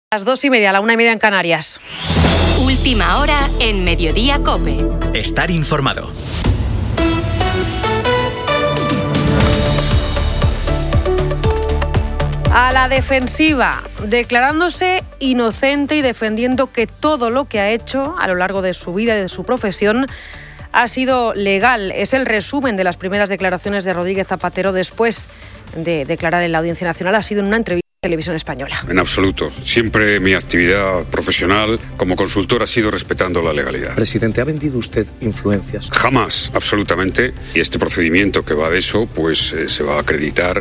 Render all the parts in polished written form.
Las 2:30, la 1:30 en Canarias. Última hora en Mediodía COPE. Estar informado. A la defensiva, declarándose inocente y defendiendo que todo lo que ha hecho a lo largo de su vida y de su profesión ha sido legal. Es el resumen de las primeras declaraciones de Rodríguez Zapatero después de declarar en la Audiencia Nacional. Ha sido en una entrevista en Televisión Española. En absoluto. Siempre mi actividad profesional como consultor ha sido respetando la legalidad. Presidente, ¿ha vendido usted influencias? Jamás, absolutamente. Y este procedimiento que va de eso, pues se va a acreditar.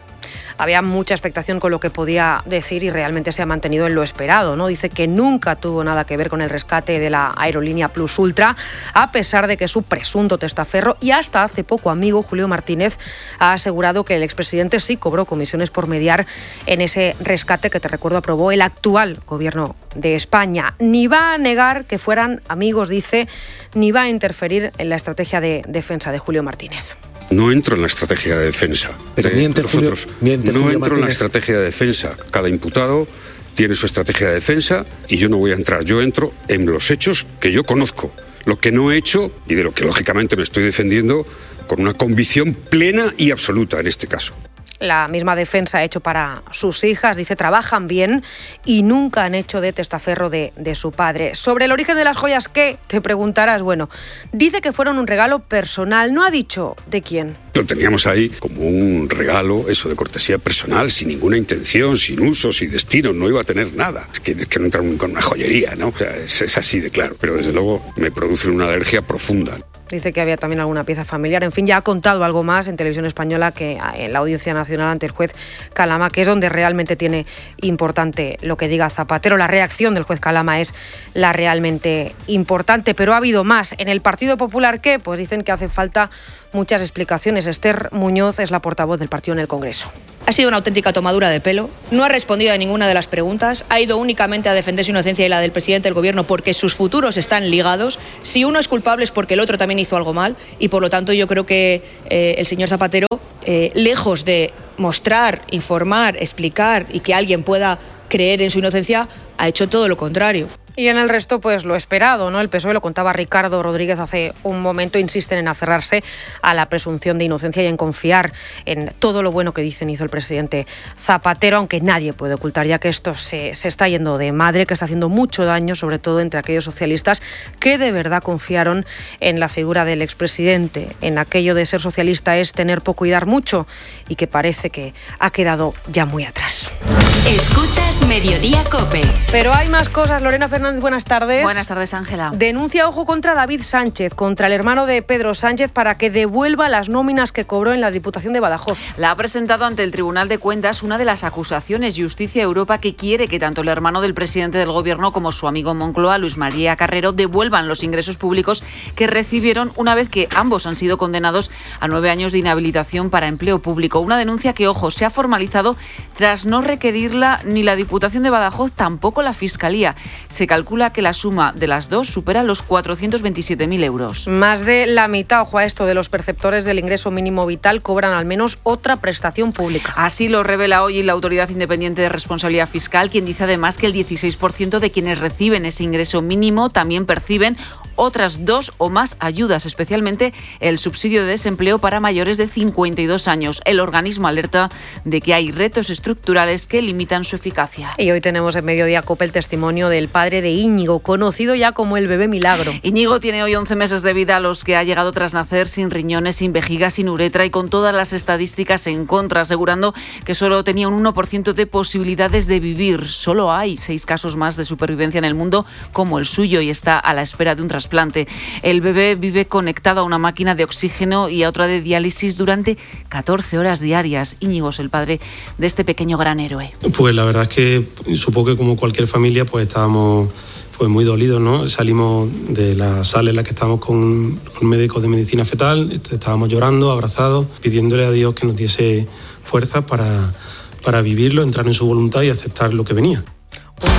Había mucha expectación con lo que podía decir y realmente se ha mantenido en lo esperado, ¿no? Dice que nunca tuvo nada que ver con el rescate de la aerolínea Plus Ultra, a pesar de que su presunto testaferro y hasta hace poco amigo Julio Martínez ha asegurado que el expresidente sí cobró comisiones por mediar en ese rescate que, te recuerdo, aprobó el actual gobierno de España. Ni va a negar que fueran amigos, dice, ni va a interferir en la estrategia de defensa de Julio Martínez. No entro en la estrategia de defensa. Pero miente Julio entro en la estrategia de defensa. Cada imputado tiene su estrategia de defensa y yo no voy a entrar. Yo entro en los hechos que yo conozco, lo que no he hecho y de lo que lógicamente me estoy defendiendo con una convicción plena y absoluta en este caso. La misma defensa ha hecho para sus hijas, dice, trabajan bien y nunca han hecho de testaferro de su padre. Sobre el origen de las joyas, ¿qué? Te preguntarás. Bueno, dice que fueron un regalo personal, no ha dicho de quién. Lo teníamos ahí como un regalo, eso de cortesía personal, sin ninguna intención, sin uso, sin destino, no iba a tener nada. Es que no entra con una joyería, ¿no? O sea, es así de claro, pero desde luego me produce una alergia profunda. Dice que había también alguna pieza familiar. En fin, ya ha contado algo más en Televisión Española que en la Audiencia Nacional ante el juez Calama, que es donde realmente tiene importante lo que diga Zapatero. La reacción del juez Calama es la realmente importante, pero ha habido más. En el Partido Popular, ¿qué? Pues dicen que hace falta muchas explicaciones. Esther Muñoz es la portavoz del partido en el Congreso. Ha sido una auténtica tomadura de pelo, no ha respondido a ninguna de las preguntas, ha ido únicamente a defender su inocencia y la del presidente del gobierno porque sus futuros están ligados. Si uno es culpable es porque el otro también hizo algo mal y por lo tanto yo creo que el señor Zapatero, lejos de mostrar, informar, explicar y que alguien pueda creer en su inocencia, ha hecho todo lo contrario. Y en el resto, pues lo esperado, ¿no? El PSOE, lo contaba Ricardo Rodríguez hace un momento, insisten en aferrarse a la presunción de inocencia y en confiar en todo lo bueno que dicen hizo el presidente Zapatero, aunque nadie puede ocultar ya que esto se está yendo de madre, que está haciendo mucho daño, sobre todo entre aquellos socialistas que de verdad confiaron en la figura del expresidente, en aquello de ser socialista es tener poco y dar mucho, y que parece que ha quedado ya muy atrás. Escuchas Mediodía COPE. Pero hay más cosas. Lorena Fernández, buenas tardes. Buenas tardes, Ángela. Denuncia, ojo, contra David Sánchez, contra el hermano de Pedro Sánchez, para que devuelva las nóminas que cobró en la Diputación de Badajoz. La ha presentado ante el Tribunal de Cuentas una de las acusaciones Justicia Europa, que quiere que tanto el hermano del presidente del Gobierno como su amigo en Moncloa, Luis María Carrero, devuelvan los ingresos públicos que recibieron una vez que ambos han sido condenados a 9 años de inhabilitación para empleo público. Una denuncia que, ojo, se ha formalizado tras no requerirla ni la Diputación de Badajoz, tampoco la Fiscalía. Se calcula que la suma de las dos supera los 427.000 euros. Más de la mitad, ojo a esto, de los perceptores del ingreso mínimo vital cobran al menos otra prestación pública. Así lo revela hoy la Autoridad Independiente de Responsabilidad Fiscal, quien dice además que el 16% de quienes reciben ese ingreso mínimo también perciben otras 2 o más ayudas, especialmente el subsidio de desempleo para mayores de 52 años. El organismo alerta de que hay retos estructurales que limitan su eficacia. Y hoy tenemos en Mediodía COPE el testimonio del padre de Íñigo, conocido ya como el bebé milagro. Íñigo tiene hoy 11 meses de vida, a los que ha llegado tras nacer sin riñones, sin vejiga, sin uretra y con todas las estadísticas en contra, asegurando que solo tenía un 1% de posibilidades de vivir. Solo hay 6 casos más de supervivencia en el mundo como el suyo y está a la espera de un trasplante. El bebé vive conectado a una máquina de oxígeno y a otra de diálisis durante 14 horas diarias. Íñigo es el padre de este pequeño gran héroe. Pues la verdad es que supongo que como cualquier familia pues estábamos pues muy dolidos, ¿no? Salimos de la sala en la que estábamos con médicos de medicina fetal, estábamos llorando, abrazados, pidiéndole a Dios que nos diese fuerza para vivirlo, entrar en su voluntad y aceptar lo que venía. Un bebé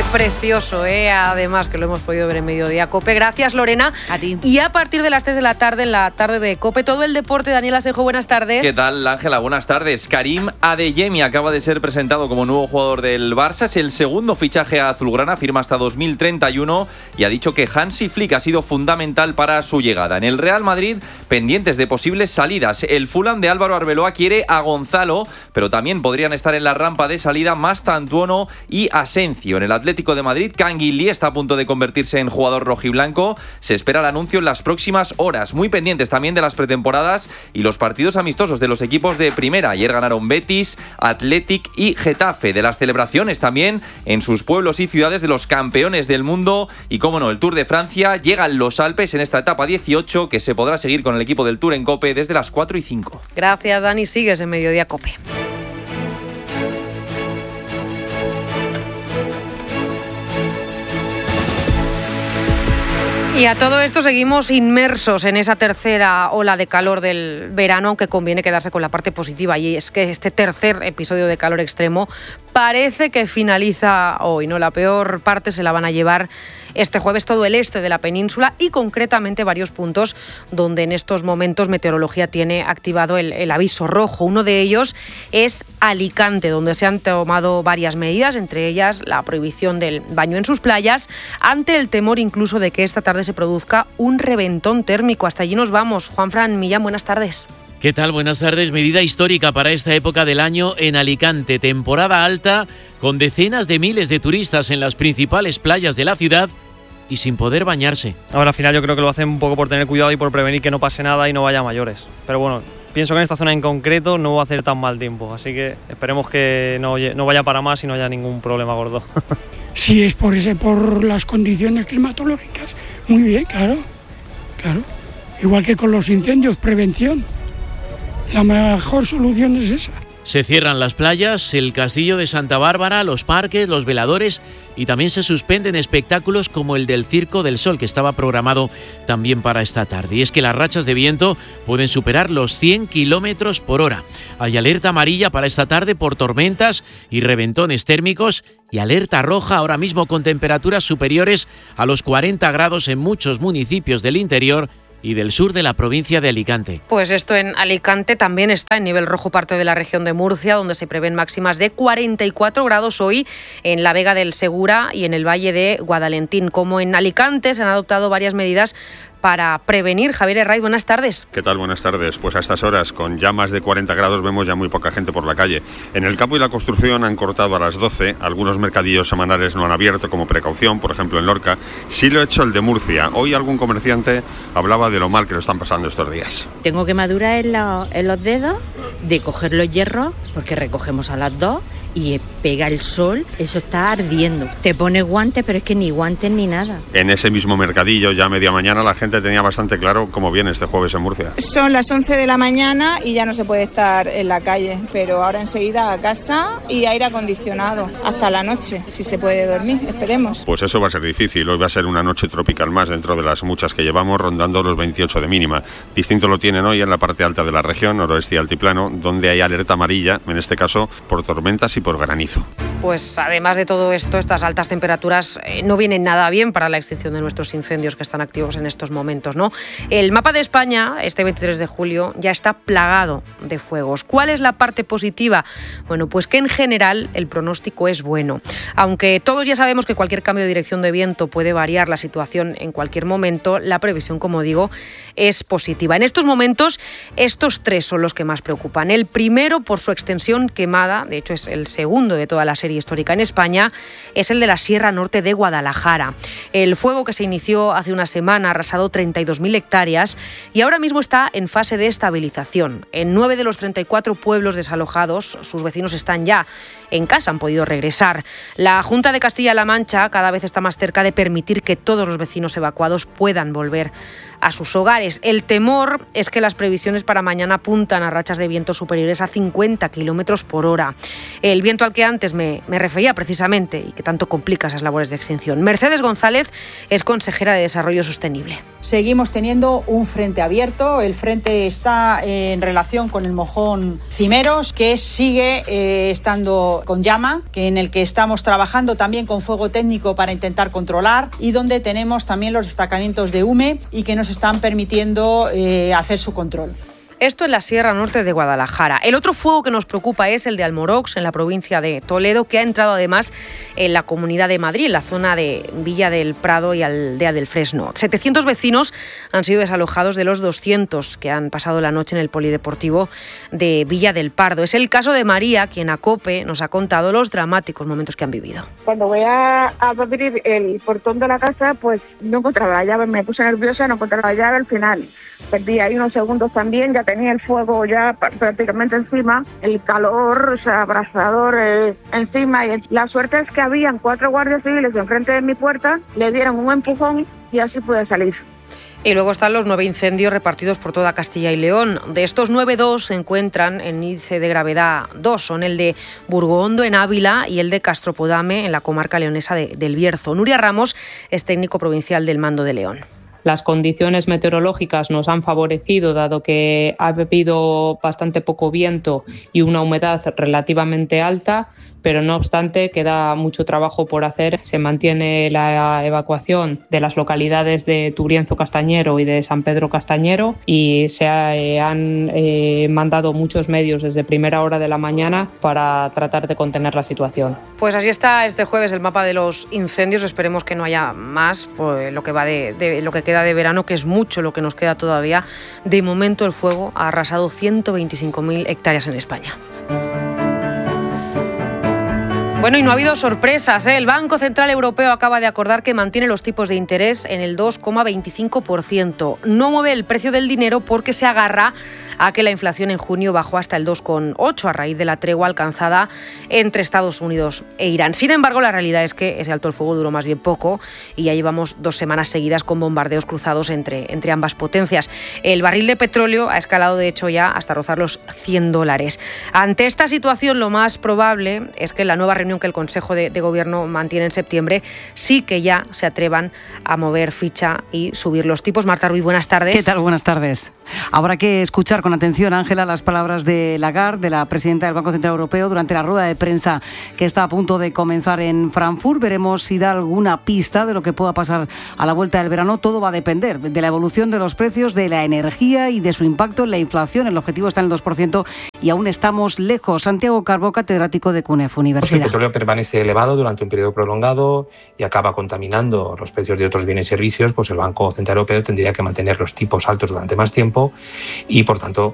precioso, además que lo hemos podido ver en Mediodía COPE. Gracias, Lorena. A ti. Y a partir de las 3 de la tarde, en la tarde de COPE, todo el deporte. Daniel Asenjo, buenas tardes. ¿Qué tal, Ángela? Buenas tardes. Karim Adeyemi acaba de ser presentado como nuevo jugador del Barça. Es el segundo fichaje azulgrana, firma hasta 2031 y ha dicho que Hansi Flick ha sido fundamental para su llegada. En el Real Madrid, pendientes de posibles salidas. El Fulham de Álvaro Arbeloa quiere a Gonzalo, pero también podrían estar en la rampa de salida Mastantuono y Asencio. En el Atlético de Madrid, Canguilí está a punto de convertirse en jugador rojiblanco. Se espera el anuncio en las próximas horas. Muy pendientes también de las pretemporadas y los partidos amistosos de los equipos de primera. Ayer ganaron Betis, Athletic y Getafe. De las celebraciones también en sus pueblos y ciudades de los campeones del mundo. Y cómo no, el Tour de Francia. Llegan los Alpes en esta etapa 18 que se podrá seguir con el equipo del Tour en COPE desde las 4 y 5. Gracias, Dani. Sigues en Mediodía COPE. Y a todo esto seguimos inmersos en esa tercera ola de calor del verano, aunque conviene quedarse con la parte positiva, y es que este tercer episodio de calor extremo parece que finaliza hoy, ¿no? La peor parte se la van a llevar este jueves todo el este de la península y concretamente varios puntos donde en estos momentos Meteorología tiene activado el aviso rojo. Uno de ellos es Alicante, donde se han tomado varias medidas, entre ellas la prohibición del baño en sus playas, ante el temor incluso de que esta tarde se produzca un reventón térmico. Hasta allí nos vamos. Juanfran Millán, buenas tardes. ¿Qué tal? Buenas tardes. Medida histórica para esta época del año en Alicante. Temporada alta con decenas de miles de turistas en las principales playas de la ciudad y sin poder bañarse. Ahora al final yo creo que lo hacen un poco por tener cuidado y por prevenir que no pase nada y no vaya a mayores. Pero bueno, pienso que en esta zona en concreto no va a hacer tan mal tiempo. Así que esperemos que no vaya para más y no haya ningún problema gordo. Si es por las condiciones climatológicas, muy bien, claro. Igual que con los incendios, prevención. La mejor solución es esa. Se cierran las playas, el castillo de Santa Bárbara, los parques, los veladores y también se suspenden espectáculos como el del Circo del Sol, que estaba programado también para esta tarde. Y es que las rachas de viento pueden superar los 100 kilómetros por hora. Hay alerta amarilla para esta tarde por tormentas y reventones térmicos y alerta roja ahora mismo con temperaturas superiores a los 40 grados en muchos municipios del interior y del sur de la provincia de Alicante. Pues esto en Alicante también está en nivel rojo parte de la región de Murcia, donde se prevén máximas de 44 grados hoy en la Vega del Segura y en el Valle de Guadalentín. Como en Alicante se han adoptado varias medidas para prevenir. Javier Herraiz, buenas tardes. ¿Qué tal? Buenas tardes. Pues a estas horas, con ya más de 40 grados, vemos ya muy poca gente por la calle. En el campo y la construcción han cortado a las 12. Algunos mercadillos semanales no han abierto como precaución, por ejemplo en Lorca. Sí lo ha hecho el de Murcia. Hoy algún comerciante hablaba de lo mal que lo están pasando estos días. Tengo quemaduras en los dedos de coger los hierros, porque recogemos a las 2 y pega el sol, eso está ardiendo. Te pones guantes, pero es que ni guantes ni nada. En ese mismo mercadillo, ya a media mañana, la gente tenía bastante claro cómo viene este jueves en Murcia. Son las 11 de la mañana y ya no se puede estar en la calle, pero ahora enseguida a casa y aire acondicionado hasta la noche, si se puede dormir, esperemos. Pues eso va a ser difícil. Hoy va a ser una noche tropical más dentro de las muchas que llevamos, rondando los 28 de mínima. Distinto lo tienen hoy en la parte alta de la región, noroeste y altiplano, donde hay alerta amarilla, en este caso por tormentas y por granizo. Pues además de todo esto, estas altas temperaturas no vienen nada bien para la extinción de nuestros incendios que están activos en estos momentos, ¿no? El mapa de España, este 23 de julio, ya está plagado de fuegos. ¿Cuál es la parte positiva? Bueno, pues que en general el pronóstico es bueno. Aunque todos ya sabemos que cualquier cambio de dirección de viento puede variar la situación en cualquier momento, la previsión, como digo, es positiva. En estos momentos, estos tres son los que más preocupan. El primero, por su extensión quemada, de hecho es el segundo de toda la serie histórica en España, es el de la Sierra Norte de Guadalajara. El fuego, que se inició hace una semana, ha arrasado 32.000 hectáreas y ahora mismo está en fase de estabilización. En 9 de los 34 pueblos desalojados, sus vecinos están ya en casa, han podido regresar. La Junta de Castilla-La Mancha cada vez está más cerca de permitir que todos los vecinos evacuados puedan volver a sus hogares. El temor es que las previsiones para mañana apuntan a rachas de viento superiores a 50 kilómetros por hora. El viento al que antes me refería precisamente y que tanto complica esas labores de extinción. Mercedes González es consejera de Desarrollo Sostenible. Seguimos teniendo un frente abierto. El frente está en relación con el mojón Cimeros, que sigue estando foco con llama, en el que estamos trabajando también con fuego técnico para intentar controlar y donde tenemos también los destacamientos de hume y que nos están permitiendo hacer su control. Esto en la Sierra Norte de Guadalajara. El otro fuego que nos preocupa es el de Almorox, en la provincia de Toledo, que ha entrado además en la Comunidad de Madrid, en la zona de Villa del Prado y Aldea del Fresno. 700 vecinos han sido desalojados de los 200 que han pasado la noche en el polideportivo de Villa del Pardo. Es el caso de María, quien a COPE nos ha contado los dramáticos momentos que han vivido. Cuando voy a abrir el portón de la casa, pues no encontraba la llave, me puse nerviosa, no encontraba la llave, al final perdí ahí unos segundos también, ya tenía el fuego ya prácticamente encima, el calor, o sea, abrasador encima, y la suerte es que habían 4 guardias civiles de enfrente de mi puerta, le dieron un empujón y así pude salir. Y luego están los 9 incendios repartidos por toda Castilla y León. De estos 9, 2 se encuentran en índice de gravedad 2. Son el de Burgondo en Ávila y el de Castropodame en la comarca leonesa del Bierzo. Nuria Ramos es técnico provincial del Mando de León. Las condiciones meteorológicas nos han favorecido, dado que ha habido bastante poco viento y una humedad relativamente alta, pero no obstante queda mucho trabajo por hacer. Se mantiene la evacuación de las localidades de Turienzo Castañero y de San Pedro Castañero y se han mandado muchos medios desde primera hora de la mañana para tratar de contener la situación. Pues así está este jueves el mapa de los incendios. Esperemos que no haya más, pues, lo que va de lo que queda de verano, que es mucho lo que nos queda todavía. De momento el fuego ha arrasado 125.000 hectáreas en España. Bueno, y no ha habido sorpresas, ¿eh? El Banco Central Europeo acaba de acordar que mantiene los tipos de interés en el 2,25%. No mueve el precio del dinero porque se agarra a que la inflación en junio bajó hasta el 2,8% a raíz de la tregua alcanzada entre Estados Unidos e Irán. Sin embargo, la realidad es que ese alto el fuego duró más bien poco y ya llevamos 2 semanas seguidas con bombardeos cruzados entre ambas potencias. El barril de petróleo ha escalado, de hecho, ya hasta rozar los $100. Ante esta situación, lo más probable es que la nueva reunión que el Consejo de Gobierno mantiene en septiembre sí que ya se atrevan a mover ficha y subir los tipos. Marta Ruiz, buenas tardes. ¿Qué tal? Buenas tardes. Habrá que escuchar con atención, Ángela, las palabras de Lagarde, de la presidenta del Banco Central Europeo, durante la rueda de prensa que está a punto de comenzar en Frankfurt. Veremos si da alguna pista de lo que pueda pasar a la vuelta del verano. Todo va a depender de la evolución de los precios, de la energía y de su impacto en la inflación. El objetivo está en el 2% y aún estamos lejos. Santiago Carbó, catedrático de CUNEF Universidad. El petróleo permanece elevado durante un periodo prolongado y acaba contaminando los precios de otros bienes y servicios, pues el Banco Central Europeo tendría que mantener los tipos altos durante más tiempo y, por tanto,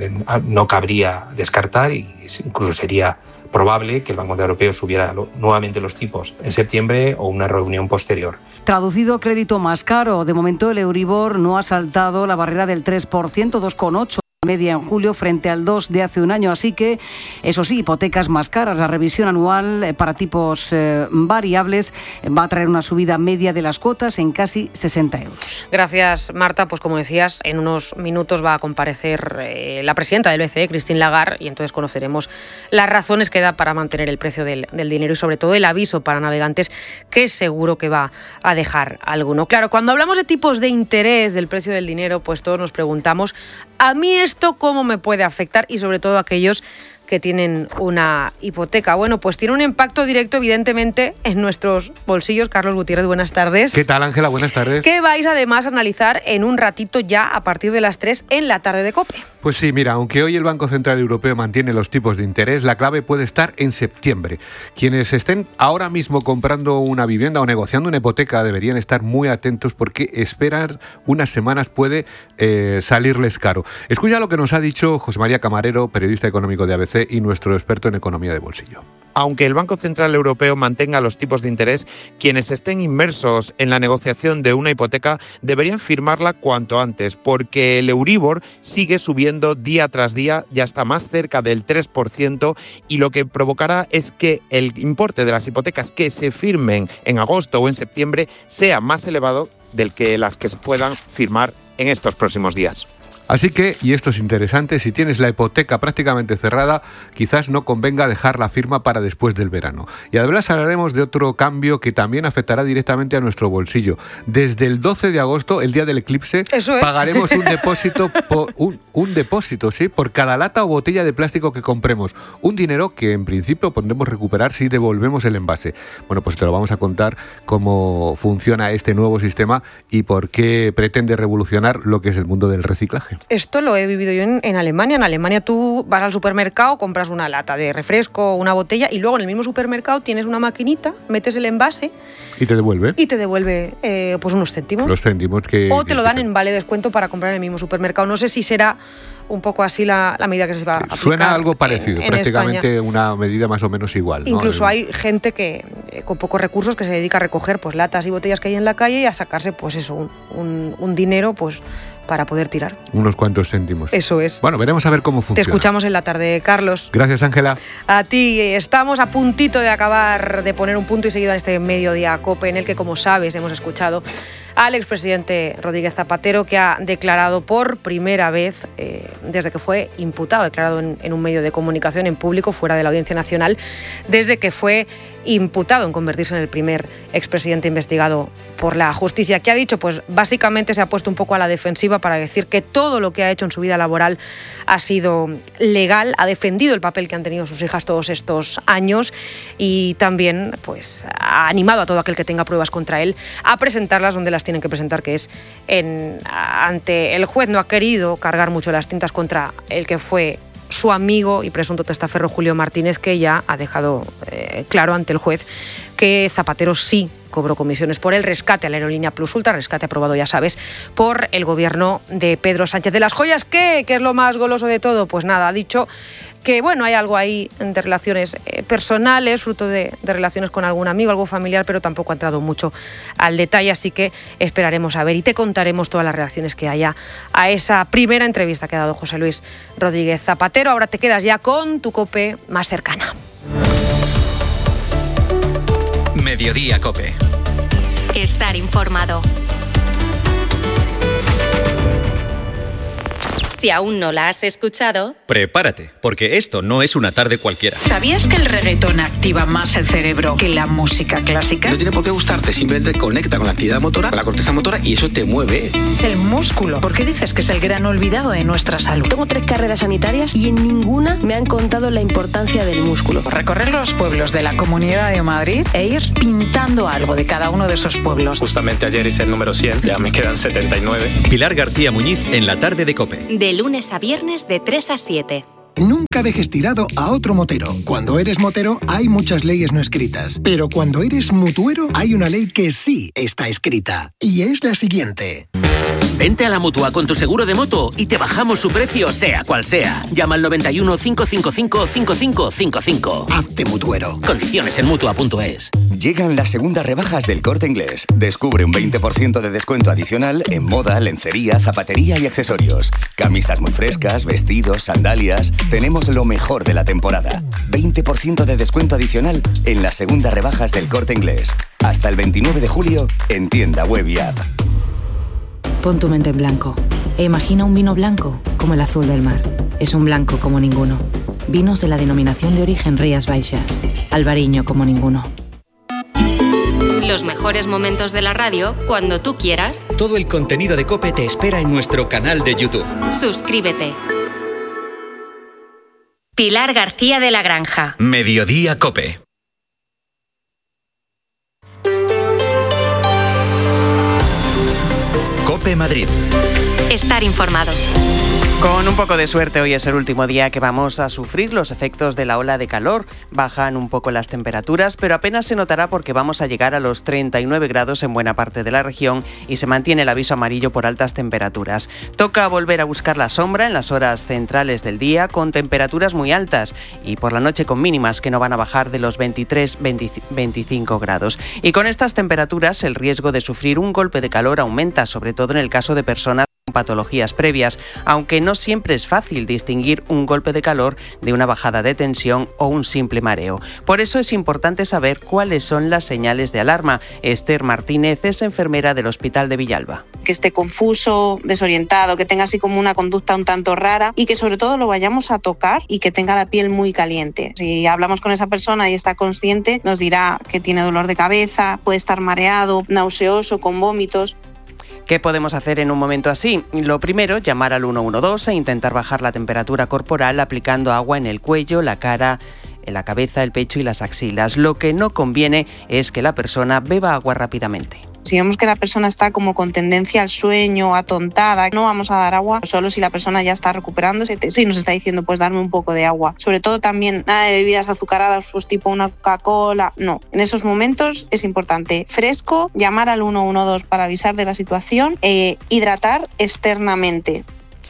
no cabría descartar, y incluso sería probable que el Banco Central Europeo subiera nuevamente los tipos en septiembre o una reunión posterior. Traducido, crédito más caro. De momento el Euribor no ha saltado la barrera del 3%, 2,8%. Media en julio frente al 2 de hace un año, así que, eso sí, hipotecas más caras. La revisión anual para tipos variables va a traer una subida media de las cuotas en casi 60 euros. Gracias, Marta. Pues como decías, en unos minutos va a comparecer la presidenta del BCE, Christine Lagarde, y entonces conoceremos las razones que da para mantener el precio del dinero y sobre todo el aviso para navegantes, que seguro que va a dejar alguno. Claro, cuando hablamos de tipos de interés del precio del dinero, pues todos nos preguntamos, ¿a mí esto cómo me puede afectar? Y sobre todo aquellos que tienen una hipoteca. Bueno, pues tiene un impacto directo, evidentemente, en nuestros bolsillos. Carlos Gutiérrez, buenas tardes. ¿Qué tal, Ángela? Buenas tardes. Que vais además a analizar en un ratito ya a partir de las 3 en la tarde de COPE. Pues sí, mira, aunque hoy el Banco Central Europeo mantiene los tipos de interés, la clave puede estar en septiembre. Quienes estén ahora mismo comprando una vivienda o negociando una hipoteca deberían estar muy atentos porque esperar unas semanas puede salirles caro. Escucha lo que nos ha dicho José María Camarero, periodista económico de ABC y nuestro experto en economía de bolsillo. Aunque el Banco Central Europeo mantenga los tipos de interés, quienes estén inmersos en la negociación de una hipoteca deberían firmarla cuanto antes, porque el Euribor sigue subiendo día tras día, ya está más cerca del 3%, y lo que provocará es que el importe de las hipotecas que se firmen en agosto o en septiembre sea más elevado del que las que se puedan firmar en estos próximos días. Así que, y esto es interesante, si tienes la hipoteca prácticamente cerrada, quizás no convenga dejar la firma para después del verano. Y además hablaremos de otro cambio que también afectará directamente a nuestro bolsillo. Desde el 12 de agosto, el día del eclipse, pagaremos un depósito, un depósito, ¿sí?, por cada lata o botella de plástico que compremos. Un dinero que en principio podremos recuperar si devolvemos el envase. Bueno, pues te lo vamos a contar cómo funciona este nuevo sistema y por qué pretende revolucionar lo que es el mundo del reciclaje. Esto lo he vivido yo en Alemania. En Alemania tú vas al supermercado, compras una lata de refresco, una botella, y luego en el mismo supermercado tienes una maquinita, metes el envase y te devuelve. Pues unos céntimos. Los céntimos que... O te lo dan en vale descuento para comprar en el mismo supermercado. No sé si será un poco así la medida que se va a aplicar. Suena algo parecido, en prácticamente España. Una medida más o menos igual, ¿no? Incluso hay gente que con pocos recursos que se dedica a recoger pues latas y botellas que hay en la calle y a sacarse pues eso, un dinero pues para poder tirar. Unos cuantos céntimos. Eso es. Bueno, veremos a ver cómo funciona. Te escuchamos en la tarde, Carlos. Gracias, Ángela. A ti. Estamos a puntito de acabar de poner un punto y seguido en este Mediodía COPE, en el que, como sabes, hemos escuchado al expresidente Rodríguez Zapatero, que ha declarado por primera vez desde que fue imputado, declarado en un medio de comunicación en público fuera de la Audiencia Nacional, desde que fue imputado en convertirse en el primer expresidente investigado por la justicia. ¿Qué ha dicho? Pues básicamente se ha puesto un poco a la defensiva para decir que todo lo que ha hecho en su vida laboral ha sido legal, ha defendido el papel que han tenido sus hijas todos estos años y también pues ha animado a todo aquel que tenga pruebas contra él a presentarlas donde las tienen que presentar, que es ante el juez. No ha querido cargar mucho las tintas contra el que fue su amigo y presunto testaferro Julio Martínez, que ya ha dejado claro ante el juez que Zapatero sí cobró comisiones por el rescate a la aerolínea Plus Ultra, rescate aprobado, ya sabes, por el gobierno de Pedro Sánchez. ¿De las joyas qué? ¿Qué es lo más goloso de todo? Pues nada, ha dicho que bueno, hay algo ahí de relaciones personales, fruto de relaciones con algún amigo, algo familiar, pero tampoco ha entrado mucho al detalle, así que esperaremos a ver y te contaremos todas las reacciones que haya a esa primera entrevista que ha dado José Luis Rodríguez Zapatero. Ahora te quedas ya con tu COPE más cercana. Mediodía COPE. Estar informado. Si aún no la has escuchado, prepárate, porque esto no es una tarde cualquiera. ¿Sabías que el reggaetón activa más el cerebro que la música clásica? No tiene por qué gustarte, simplemente conecta con la actividad motora, con la corteza motora, y eso te mueve. El músculo. ¿Por qué dices que es el gran olvidado de nuestra salud? Tengo 3 carreras sanitarias y en ninguna me han contado la importancia del músculo. Recorrer los pueblos de la Comunidad de Madrid e ir pintando algo de cada uno de esos pueblos. Justamente ayer hice el número 100, ya me quedan 79. Pilar García Muñiz en la tarde de COPE. De lunes a viernes de 3 a 7. Nunca dejes tirado a otro motero. Cuando eres motero hay muchas leyes no escritas, pero cuando eres mutuero hay una ley que sí está escrita, y es la siguiente. Vente a la Mutua con tu seguro de moto y te bajamos su precio sea cual sea. Llama al 91 555 5555. Hazte mutuero. Condiciones en Mutua.es. Llegan las segundas rebajas del Corte Inglés. Descubre un 20% de descuento adicional en moda, lencería, zapatería y accesorios. Camisas muy frescas, vestidos, sandalias. Tenemos lo mejor de la temporada. 20% de descuento adicional en las segundas rebajas del Corte Inglés. Hasta el 29 de julio en tienda web y app. Pon tu mente en blanco e imagina un vino blanco como el azul del mar. Es un blanco como ninguno. Vinos de la denominación de origen Rías Baixas. Albariño como ninguno. Los mejores momentos de la radio cuando tú quieras. Todo el contenido de COPE te espera en nuestro canal de YouTube. Suscríbete. Pilar García de la Granja. Mediodía COPE. COPE Madrid. Estar informados. Con un poco de suerte, hoy es el último día que vamos a sufrir los efectos de la ola de calor. Bajan un poco las temperaturas, pero apenas se notará porque vamos a llegar a los 39 grados en buena parte de la región y se mantiene el aviso amarillo por altas temperaturas. Toca volver a buscar la sombra en las horas centrales del día con temperaturas muy altas y por la noche con mínimas que no van a bajar de los 23-25 grados. Y con estas temperaturas el riesgo de sufrir un golpe de calor aumenta, sobre todo en el caso de personas patologías previas, aunque no siempre es fácil distinguir un golpe de calor de una bajada de tensión o un simple mareo. Por eso es importante saber cuáles son las señales de alarma. Esther Martínez es enfermera del Hospital de Villalba. Que esté confuso, desorientado, que tenga así como una conducta un tanto rara y que sobre todo lo vayamos a tocar y que tenga la piel muy caliente. Si hablamos con esa persona y está consciente, nos dirá que tiene dolor de cabeza, puede estar mareado, nauseoso, con vómitos. ¿Qué podemos hacer en un momento así? Lo primero, llamar al 112 e intentar bajar la temperatura corporal aplicando agua en el cuello, la cara, en la cabeza, el pecho y las axilas. Lo que no conviene es que la persona beba agua rápidamente. Si vemos que la persona está como con tendencia al sueño, atontada, no vamos a dar agua solo si la persona ya está recuperándose. Si nos está diciendo, pues darme un poco de agua. Sobre todo también nada de bebidas azucaradas, pues tipo una Coca-Cola. No, en esos momentos es importante fresco, llamar al 112 para avisar de la situación e hidratar externamente.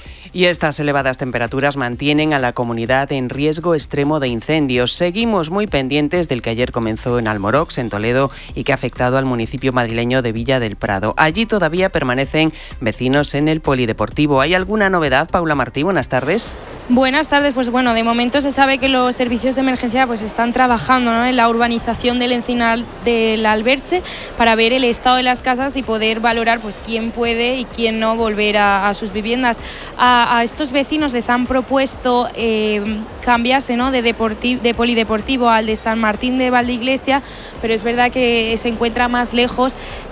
Y estas elevadas temperaturas mantienen a la comunidad en riesgo extremo de incendios. Seguimos muy pendientes del que ayer comenzó en Almorox, en Toledo, y que ha afectado al municipio madrileño de Villa del Prado. Allí todavía permanecen vecinos en el polideportivo. ¿Hay alguna novedad, Paula Martí? Buenas tardes. Buenas tardes. Pues bueno, de momento se sabe que los servicios de emergencia pues están trabajando, ¿no?, en la urbanización del Encinar del Alberche para ver el estado de las casas y poder valorar pues quién puede y quién no volver a sus viviendas. A estos vecinos les han propuesto cambiarse, ¿no?, de polideportivo al de San Martín de Valdeiglesia, pero es verdad que se encuentra más lejos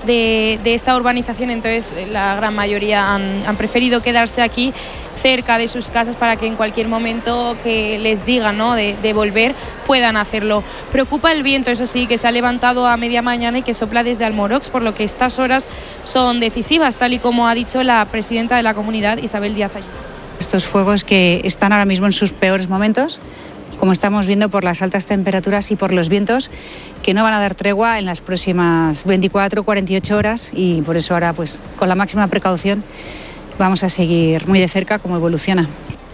de esta urbanización, entonces la gran mayoría han preferido quedarse aquí cerca de sus casas para que en cualquier momento que les digan, ¿no?, de volver puedan hacerlo. Preocupa el viento, eso sí, que se ha levantado a media mañana y que sopla desde Almorox, por lo que estas horas son decisivas, tal y como ha dicho la presidenta de la comunidad, Isabel Díaz Ayuso. Estos fuegos que están ahora mismo en sus peores momentos, como estamos viendo por las altas temperaturas y por los vientos, que no van a dar tregua en las próximas 24 o 48 horas, y por eso ahora, pues, con la máxima precaución, vamos a seguir muy de cerca cómo evoluciona.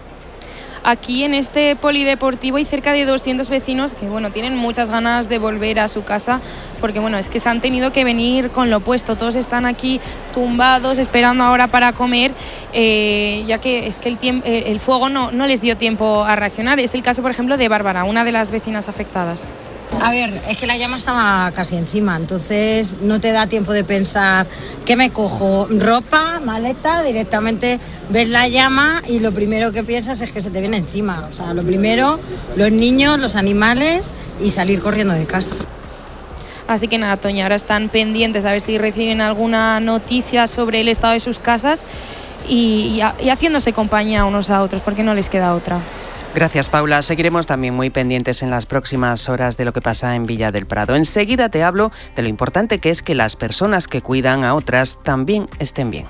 Aquí en este polideportivo hay cerca de 200 vecinos que bueno, tienen muchas ganas de volver a su casa porque bueno, es que se han tenido que venir con lo opuesto. Todos están aquí tumbados esperando ahora para comer, ya que es que el fuego no les dio tiempo a reaccionar. Es el caso, por ejemplo, de Bárbara, una de las vecinas afectadas. A ver, es que la llama estaba casi encima, entonces no te da tiempo de pensar ¿qué me cojo? Ropa, maleta, directamente ves la llama y lo primero que piensas es que se te viene encima. O sea, lo primero, los niños, los animales y salir corriendo de casa. Así que nada, Toña, ahora están pendientes a ver si reciben alguna noticia sobre el estado de sus casas y haciéndose compañía unos a otros, porque no les queda otra. Gracias, Paula. Seguiremos también muy pendientes en las próximas horas de lo que pasa en Villa del Prado. Enseguida te hablo de lo importante que es que las personas que cuidan a otras también estén bien.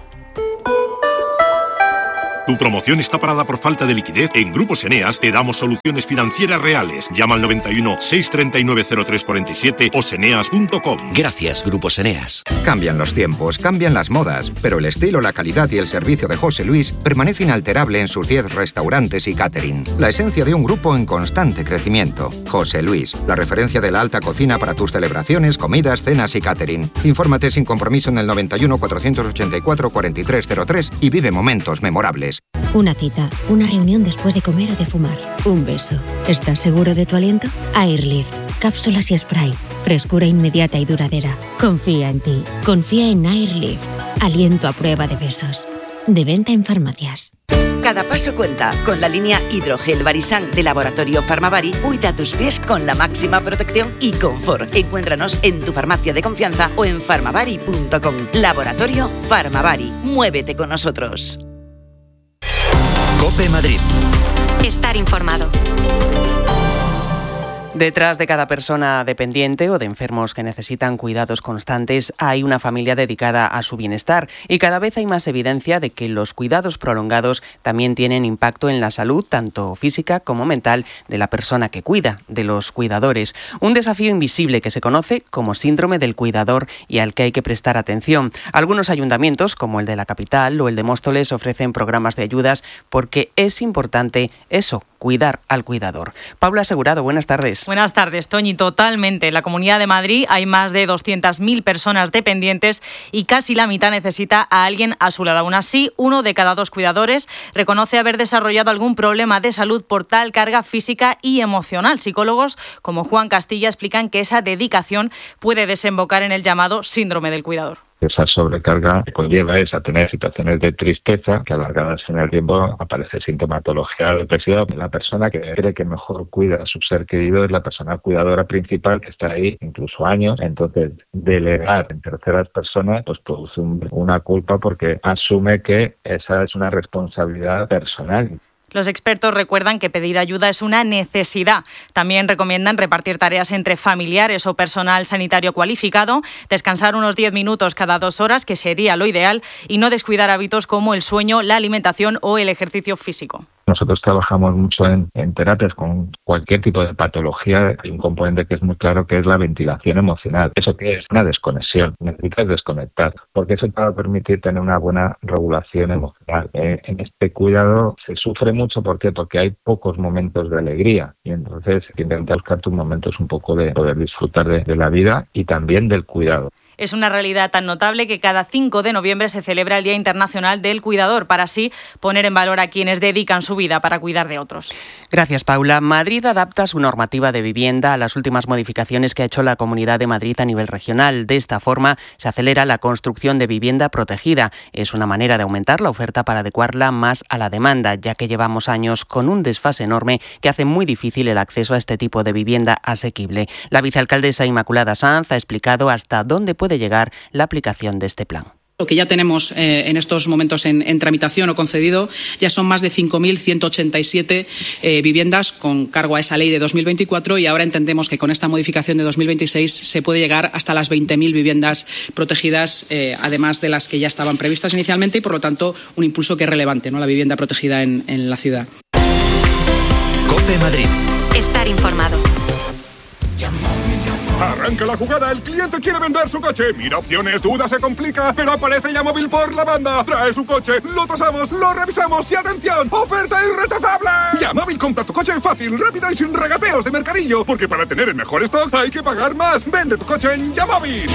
¿Tu promoción está parada por falta de liquidez? En Grupos Eneas te damos soluciones financieras reales. Llama al 91 639 0347 o seneas.com. Gracias, Grupos Eneas. Cambian los tiempos, cambian las modas, pero el estilo, la calidad y el servicio de José Luis permanece inalterable en sus 10 restaurantes y catering. La esencia de un grupo en constante crecimiento. José Luis, la referencia de la alta cocina para tus celebraciones, comidas, cenas y catering. Infórmate sin compromiso en el 91 484 4303 y vive momentos memorables. Una cita, una reunión después de comer o de fumar, un beso. ¿Estás seguro de tu aliento? Airlift, cápsulas y spray, frescura inmediata y duradera. Confía en ti, confía en Airlift. Aliento a prueba de besos. De venta en farmacias. Cada paso cuenta. Con la línea Hidrogel Barisan de Laboratorio Farmavari, cuida tus pies con la máxima protección y confort. Encuéntranos en tu farmacia de confianza o en farmavari.com. Laboratorio Farmavari. Muévete con nosotros. COPE Madrid. Estar informado. Detrás de cada persona dependiente o de enfermos que necesitan cuidados constantes hay una familia dedicada a su bienestar y cada vez hay más evidencia de que los cuidados prolongados también tienen impacto en la salud, tanto física como mental, de la persona que cuida, de los cuidadores. Un desafío invisible que se conoce como síndrome del cuidador y al que hay que prestar atención. Algunos ayuntamientos, como el de la capital o el de Móstoles, ofrecen programas de ayudas porque es importante eso, cuidar al cuidador. Paula Asegurado, buenas tardes. tardes. Buenas tardes, Toñi. Totalmente. En la Comunidad de Madrid hay más de 200.000 personas dependientes y casi la mitad necesita a alguien a su lado. Aún así, 1 de cada 2 cuidadores reconoce haber desarrollado algún problema de salud por tal carga física y emocional. Psicólogos como Juan Castilla explican que esa dedicación puede desembocar en el llamado síndrome del cuidador. Esa sobrecarga conlleva a tener situaciones de tristeza que alargadas en el tiempo aparece sintomatología depresiva. La persona que cree que mejor cuida a su ser querido es la persona cuidadora principal que está ahí incluso años. Entonces, delegar en terceras personas pues produce una culpa porque asume que esa es una responsabilidad personal. Los expertos recuerdan que pedir ayuda es una necesidad. También recomiendan repartir tareas entre familiares o personal sanitario cualificado, descansar unos 10 minutos cada 2 horas, que sería lo ideal, y no descuidar hábitos como el sueño, la alimentación o el ejercicio físico. Nosotros trabajamos mucho en terapias con cualquier tipo de patología. Hay un componente que es muy claro, que es la ventilación emocional. ¿Eso qué es? Una desconexión. Necesitas desconectar, porque eso te va a permitir tener una buena regulación emocional. En este cuidado se sufre mucho. ¿Por qué? Porque hay pocos momentos de alegría y entonces intenta buscar tus momentos un poco de poder disfrutar de la vida y también del cuidado. Es una realidad tan notable que cada 5 de noviembre se celebra el Día Internacional del Cuidador, para así poner en valor a quienes dedican su vida para cuidar de otros. Gracias, Paula. Madrid adapta su normativa de vivienda a las últimas modificaciones que ha hecho la Comunidad de Madrid a nivel regional. De esta forma, se acelera la construcción de vivienda protegida. Es una manera de aumentar la oferta para adecuarla más a la demanda, ya que llevamos años con un desfase enorme que hace muy difícil el acceso a este tipo de vivienda asequible. La vicealcaldesa Inmaculada Sanz ha explicado hasta dónde puede llegar la aplicación de este plan. Lo que ya tenemos en estos momentos en tramitación o concedido ya son más de 5.187 viviendas con cargo a esa ley de 2024 y ahora entendemos que con esta modificación de 2026 se puede llegar hasta las 20.000 viviendas protegidas, además de las que ya estaban previstas inicialmente y por lo tanto un impulso que es relevante, ¿no? La vivienda protegida en la ciudad. COPE Madrid. Estar informado. Arranca la jugada, el cliente quiere vender su coche. Mira opciones, duda, se complica, pero aparece Yamóvil por la banda. Trae su coche, lo tasamos, lo revisamos y ¡atención! ¡Oferta irrechazable! Yamóvil compra tu coche fácil, rápido y sin regateos de mercadillo. Porque para tener el mejor stock hay que pagar más. Vende tu coche en Yamóvil.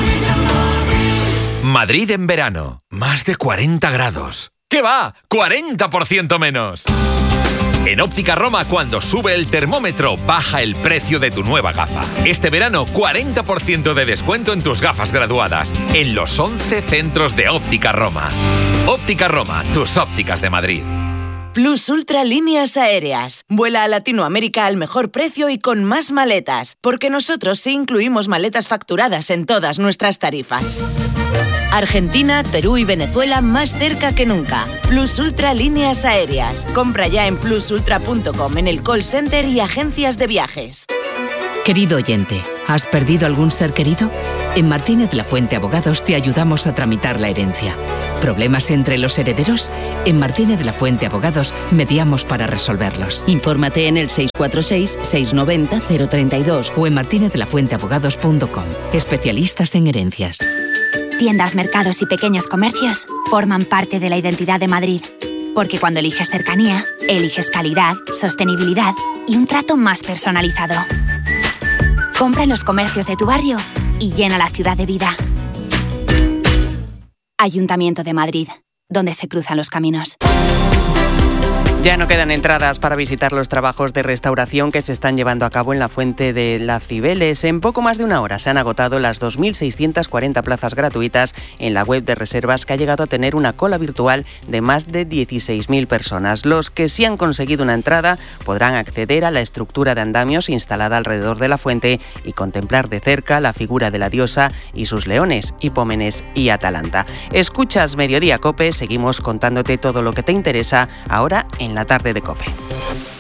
Madrid en verano. Más de 40 grados. ¿Qué va? ¡40% menos! En Óptica Roma, cuando sube el termómetro, baja el precio de tu nueva gafa. Este verano, 40% de descuento en tus gafas graduadas, en los 11 centros de Óptica Roma. Óptica Roma, tus ópticas de Madrid. Plus Ultra Líneas Aéreas. Vuela a Latinoamérica al mejor precio y con más maletas, porque nosotros sí incluimos maletas facturadas en todas nuestras tarifas. Argentina, Perú y Venezuela más cerca que nunca. Plus Ultra Líneas Aéreas. Compra ya en plusultra.com, en el call center y agencias de viajes. Querido oyente, ¿has perdido algún ser querido? En Martínez La Fuente Abogados te ayudamos a tramitar la herencia. ¿Problemas entre los herederos? En Martínez La Fuente Abogados mediamos para resolverlos. Infórmate en el 646-690-032 o en martinezlafuenteabogados.com. Especialistas en herencias. Tiendas, mercados y pequeños comercios forman parte de la identidad de Madrid. Porque cuando eliges cercanía, eliges calidad, sostenibilidad y un trato más personalizado. Compra en los comercios de tu barrio y llena la ciudad de vida. Ayuntamiento de Madrid, donde se cruzan los caminos. Ya no quedan entradas para visitar los trabajos de restauración que se están llevando a cabo en la Fuente de las Cibeles. En poco más de una hora se han agotado las 2.640 plazas gratuitas en la web de reservas, que ha llegado a tener una cola virtual de más de 16.000 personas. Los que sí han conseguido una entrada podrán acceder a la estructura de andamios instalada alrededor de la fuente y contemplar de cerca la figura de la diosa y sus leones, Hipómenes y Atalanta. Escuchas Mediodía COPE, seguimos contándote todo lo que te interesa ahora en la tarde de COPE.